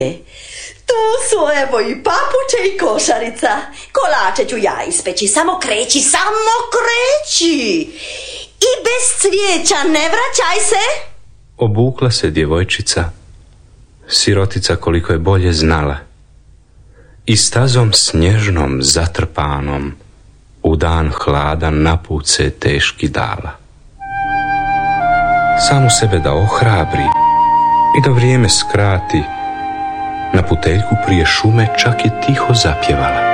Tu su evo i papuče i košarica. Kolače ću ja ispeći, samo kreći. I bez cvijeća ne vraćaj se. Obukla se djevojčica, sirotica koliko je bolje znala, i stazom snježnom zatrpanom u dan hladan na put se teški dala. Samu sebe da ohrabri i da vrijeme skrati, na puteljku prije šume čak je tiho zapjevala.